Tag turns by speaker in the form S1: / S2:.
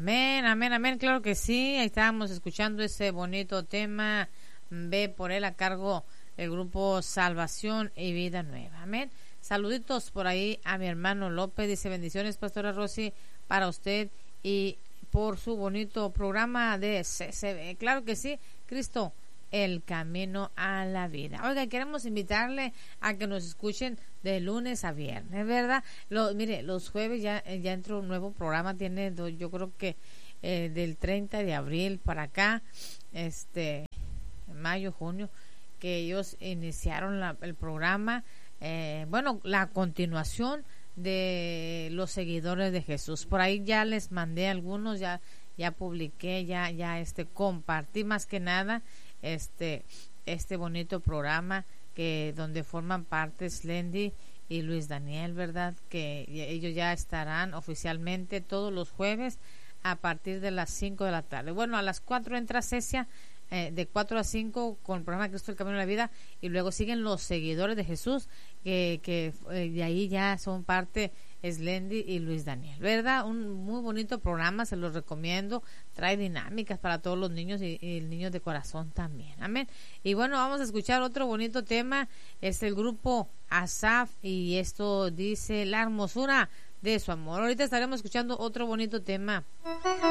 S1: Amén, amén, amén, claro que sí. Ahí estábamos escuchando ese bonito tema. Ve por él a cargo el grupo Salvación y Vida Nueva. Amén. Saluditos por ahí a mi hermano López. Dice bendiciones, Pastora Rosy, para usted y por su bonito programa de CCB. Claro que sí, Cristo, el camino a la vida. Oiga, queremos invitarle a que nos escuchen de lunes a viernes, ¿verdad? Mire, los jueves ya entró un nuevo programa, tiene yo creo que del 30 de abril para acá, mayo, junio, que ellos iniciaron el programa, la continuación de los seguidores de Jesús. Por ahí ya les mandé algunos, ya publiqué, ya compartí más que nada este bonito programa que donde forman parte Slendy y Luis Daniel, ¿verdad? Que ellos ya estarán oficialmente todos los jueves a partir de las 5 de la tarde. Bueno, a las 4 entra Cecia, de 4 a 5 con el programa Cristo el Camino de la Vida, y luego siguen los seguidores de Jesús, que de ahí ya son parte Slendy y Luis Daniel, ¿verdad? Un muy bonito programa, se los recomiendo, trae dinámicas para todos los niños y niños de corazón también, amén. Y bueno, vamos a escuchar otro bonito tema, es el grupo Asaf, y esto dice la hermosura de su amor. Ahorita estaremos escuchando otro bonito tema.